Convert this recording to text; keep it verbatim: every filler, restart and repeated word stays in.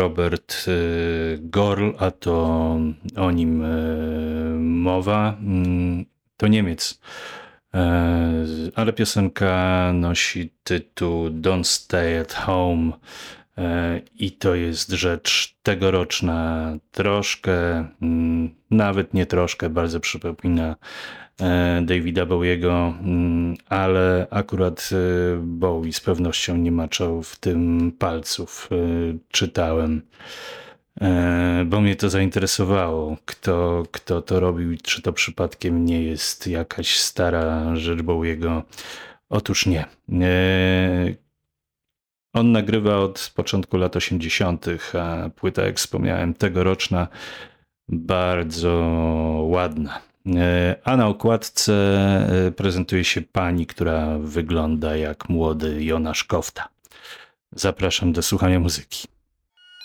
Robert Gorl, a to o nim mowa. To Niemiec, ale piosenka nosi tytuł Don't Stay at Home i to jest rzecz tegoroczna, troszkę, nawet nie troszkę, bardzo przypomina Davida Bowiego, ale akurat Bowie z pewnością nie maczał w tym palców, czytałem, bo mnie to zainteresowało, kto, kto to robił i czy to przypadkiem nie jest jakaś stara rzecz Bowiego. Otóż nie. On nagrywa od początku lat osiemdziesiątych, a płyta, jak wspomniałem, tegoroczna, bardzo ładna. A na okładce prezentuje się pani, która wygląda jak młody Jonasz Kofta. Zapraszam do słuchania muzyki.